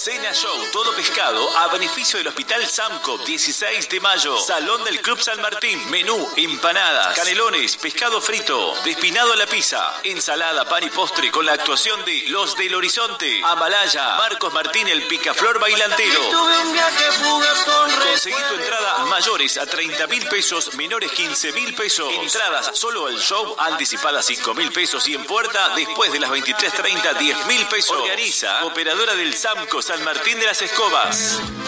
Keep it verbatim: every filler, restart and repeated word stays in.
Cena Show, todo pescado a beneficio del Hospital Samco, dieciséis de mayo. Salón del Club San Martín. Menú, empanadas, canelones, pescado frito, despinado a la pizza, ensalada, pan y postre con la actuación de Los del Horizonte, Amalaya, Marcos Martín, el picaflor bailantero. Conseguí tu entrada mayores a treinta mil pesos, menores quince mil pesos. Entradas solo al show, anticipadas cinco mil pesos y en puerta después de las veintitrés treinta diez mil pesos. Organiza Operadora del Samco San Martín de las Escobas.